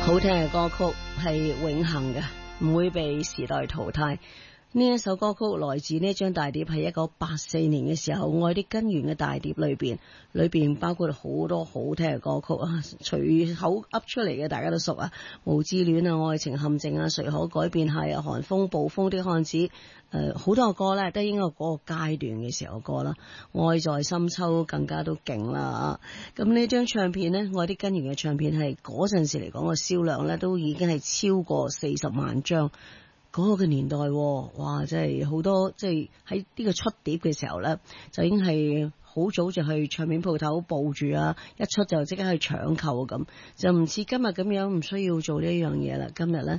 好聽嘅歌曲係永恆嘅，唔會被時代淘汰。呢一首歌曲來自呢張大碟，係1984年嘅時候，《愛的根源》嘅大碟裏邊包括好多好聽嘅歌曲啊，隨口噏出嚟嘅大家都熟啊，無之戀啊，愛情陷阱啊，誰可改變係啊，寒風暴風的漢子，好多個歌咧都應該嗰個階段嘅時候嘅歌啦，愛在深秋更加都勁啦。咁呢張唱片呢，《愛的根源》嘅唱片係嗰陣時嚟講個銷量咧都已經係超過40萬張。嗰個嘅年代，哇！真係好多，即係喺呢個出碟嘅時候咧，就已經係好早就去唱片鋪頭報住啊，一出就即刻去搶購咁，就唔似今日咁樣唔需要做呢一樣嘢啦。今日咧